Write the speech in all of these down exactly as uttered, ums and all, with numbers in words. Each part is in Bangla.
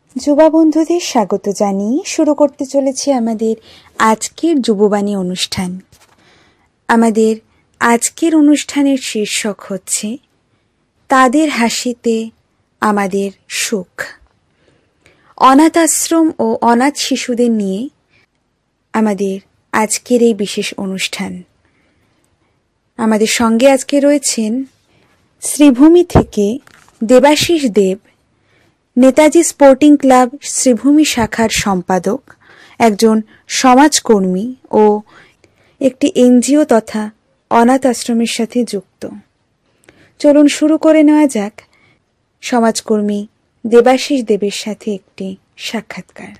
যুবা বন্ধুদের স্বাগত জানিয়ে শুরু করতে চলেছি আমাদের আজকের যুববাণী অনুষ্ঠান। আমাদের আজকের অনুষ্ঠানের শীর্ষক হচ্ছে তাদের হাসিতে আমাদের সুখ। অনাথ আশ্রম ও অনাথ শিশুদের নিয়ে আমাদের আজকের এই বিশেষ অনুষ্ঠান। আমাদের সঙ্গে আজকে রয়েছেন শ্রীভূমি থেকে দেবাশিস দেব, নেতাজি স্পোর্টিং ক্লাব শ্রীভূমি শাখার সম্পাদক, একজন সমাজকর্মী ও একটি এনজিও তথা অনাথ আশ্রমের সাথে যুক্ত। চলুন শুরু করে নেওয়া যাক সমাজকর্মী দেবাশিস দেবের সাথে একটি সাক্ষাৎকার।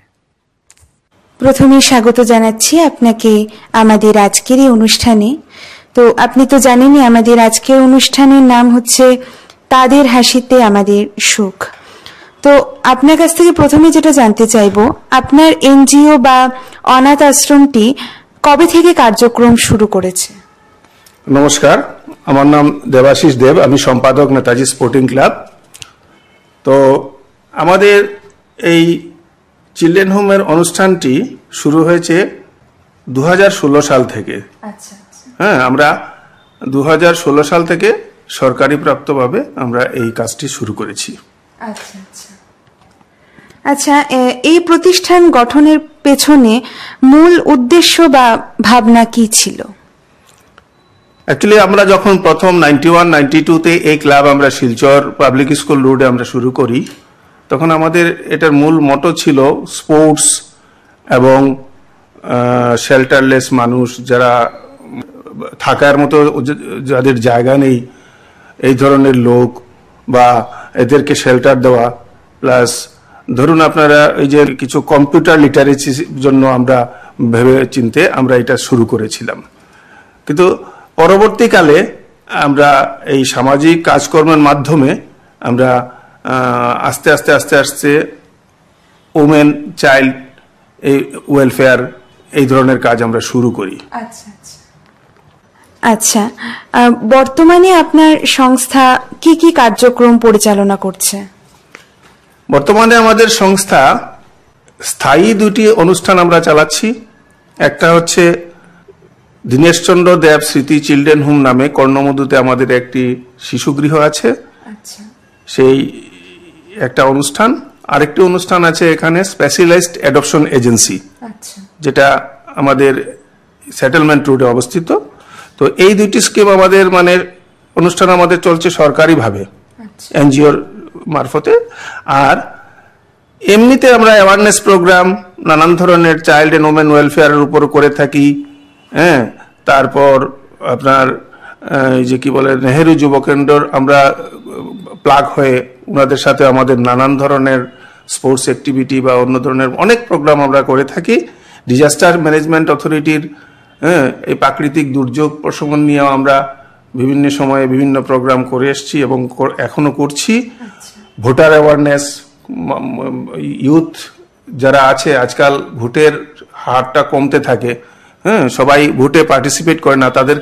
প্রথমে স্বাগত জানাচ্ছি আপনাকে আমাদের আজকের এই অনুষ্ঠানে। তো আপনি তো জানেনই আমাদের আজকের অনুষ্ঠানের নাম হচ্ছে তাদের হাসিতে আমাদের সুখ। তো আপনার কাছ থেকে প্রথমে যেটা জানতে চাইবো, আপনার এনজিও বা অনাথ আশ্রমটি কবে থেকে কার্যক্রম শুরু করেছে? নমস্কার, আমার নাম দেবাশিস দেব, আমি সম্পাদক নেতাজি স্পোর্টিং ক্লাব। তো আমাদের এই চিলড্রেন হোমের অনুষ্ঠানটি শুরু হয়েছে দু হাজার ষোলো সাল থেকে। আচ্ছা, হ্যাঁ, আমরা দু হাজার ষোলো সাল থেকে সরকারি প্রাপ্তভাবে আমরা এই কাজটি শুরু করেছি। আচ্ছা আচ্ছা আচ্ছা এই প্রতিষ্ঠান গঠনের পেছনে মূল উদ্দেশ্য বা ভাবনা কি ছিল? অ্যাকচুয়ালি আমরা যখন প্রথম নাইনটি ওয়ান নাইনটি টু তে এই ক্লাব আমরা শিলচর পাবলিক স্কুল রোডে আমরা শুরু করি, তখন আমাদের এটার মূল মোটো ছিল স্পোর্টস এবং শেল্টারলেস মানুষ, যারা থাকার মতো যাদের জায়গা নেই, এই ধরনের লোক, বা এদেরকে শেল্টার দেওয়া। প্লাস ধরুন আপনারা এই যে কিছু কম্পিউটার লিটারেসির জন্য আমরা ভেবে চিন্তে আমরা এটা শুরু করেছিলাম। কিন্তু পরবর্তীকালে আমরা এই সামাজিক কাজকর্মের মাধ্যমে আমরা আস্তে আস্তে আস্তে আস্তে ওমেন চাইল্ড এই ওয়েলফেয়ার এই ধরনের কাজ আমরা শুরু করি। আচ্ছা আচ্ছা আচ্ছা বর্তমানে আপনার সংস্থা কি কি কার্যক্রম পরিচালনা করছে? বর্তমানে আমাদের সংস্থা স্থায়ী দুটি অনুষ্ঠান আমরা চালাচ্ছি। একটা হচ্ছে দীনেশচন্দ্র দেব স্মৃতি চিলড্রেন হোম নামে কর্ণমধুতে আমাদের একটি শিশুগৃহ আছে, সেই একটা অনুষ্ঠান। আরেকটি অনুষ্ঠান আছে এখানে স্পেশালাইজড অ্যাডপশন এজেন্সি, যেটা আমাদের সেটেলমেন্ট রোডে অবস্থিত। তো এই দুইটি স্কিম আমাদের মানে অনুষ্ঠান আমাদের চলছে সরকারিভাবে এনজিওর মারফতে। আর এমনিতে আমরা অ্যাওয়ারনেস প্রোগ্রাম নানান ধরনের চাইল্ড এন্ড ওমেন ওয়েলফেয়ারের উপর করে থাকি। হ্যাঁ, তারপর আপনার এই যে কি বলে নেহেরু যুব কেন্দ্র আমরা প্লাগ হয়ে ওনাদের সাথে আমাদের নানান ধরনের স্পোর্টস অ্যাক্টিভিটি বা অন্য ধরনের অনেক প্রোগ্রাম আমরা করে থাকি। ডিজাস্টার ম্যানেজমেন্ট অথরিটির হ্যাঁ এই প্রাকৃতিক দুর্যোগ প্রশমন নিয়েও আমরা বিভিন্ন সময়ে বিভিন্ন প্রোগ্রাম করে এসেছি এবং এখনো করছি। ভোটার অ্যাওয়ারনেস, ইউথ যারা আছে, আজকাল ভোটের হারটা কমতে থাকে, হ্যাঁ সবাই ভোটে পার্টিসিপেট করে না, তাদের